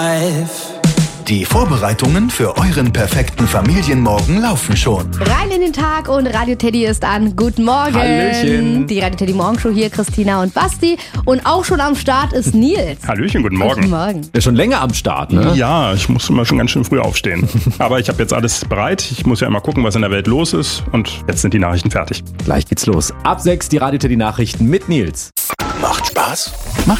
Die Vorbereitungen für euren perfekten Familienmorgen laufen schon. Rein in den Tag und Radio Teddy ist an. Guten Morgen. Hallöchen. Die Radio Teddy Morgenshow hier, Christina und Basti. Und auch schon am Start ist Nils. Hallöchen, guten Morgen. Guten Morgen. Ist schon länger am Start, ne? Ja, ich muss immer schon ganz schön früh aufstehen. Aber ich habe jetzt alles bereit. Ich muss ja immer gucken, was in der Welt los ist. Und jetzt sind die Nachrichten fertig. Gleich geht's los. Ab 6 die Radio Teddy Nachrichten mit Nils. Macht Spaß? Macht